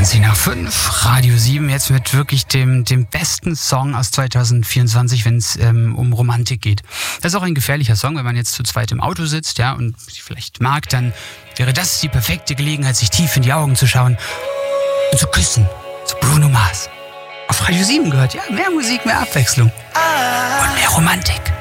20 nach 5, Radio 7, jetzt mit wirklich dem besten Song aus 2024, wenn es um Romantik geht. Das ist auch ein gefährlicher Song, wenn man jetzt zu zweit im Auto sitzt, ja, und sie vielleicht mag, dann wäre das die perfekte Gelegenheit, sich tief in die Augen zu schauen und zu küssen. Zu Bruno Mars. Auf Radio 7 gehört, ja, mehr Musik, mehr Abwechslung und mehr Romantik.